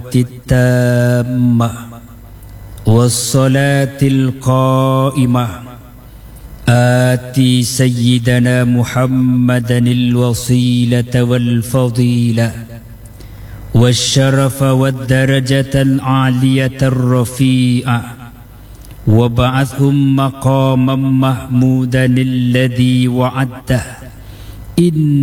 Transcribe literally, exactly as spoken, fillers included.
التامة والصلاة القائمة آتي سيدنا محمدا الوسيلة والفضيلة والشرف والدرجة العالية الرفيعة وابعثهم مقاما محمودا الذي وعدته. إن